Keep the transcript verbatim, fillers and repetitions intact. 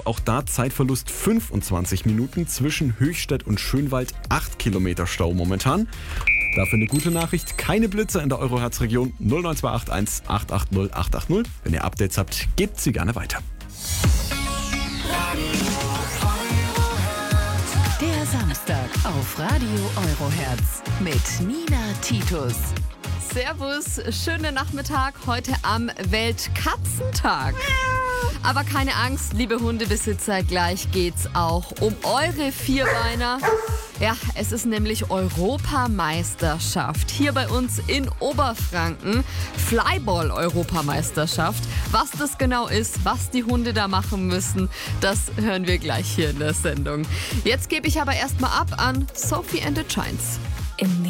Auch da Zeitverlust fünfundzwanzig Minuten, zwischen Höchstädt und Schönwald acht Kilometer Stau momentan. Dafür eine gute Nachricht, keine Blitzer in der Euro-Herz-Region. null neun zwei acht eins acht acht null acht acht null. Wenn ihr Updates habt, gebt sie gerne weiter. Der Samstag auf Radio Euroherz mit Nina Titus. Servus, schönen Nachmittag heute am Weltkatzentag. Aber keine Angst, liebe Hundebesitzer, gleich geht's auch um eure Vierbeiner. Ja, es ist nämlich Europameisterschaft hier bei uns in Oberfranken. Flyball-Europameisterschaft. Was das genau ist, was die Hunde da machen müssen, das hören wir gleich hier in der Sendung. Jetzt gebe ich aber erstmal ab an Sophie and the Giants. Im